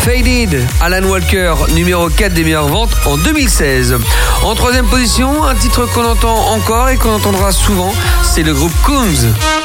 Faded, Alan Walker, numéro 4 des meilleures ventes en 2016. En troisième position, un titre qu'on entend encore et qu'on entendra souvent, c'est le groupe Kungs.